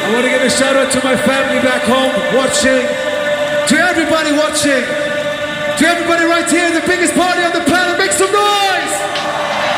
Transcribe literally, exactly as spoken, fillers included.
I want to give a shout out to my family back home watching. To everybody watching. To everybody right here, the biggest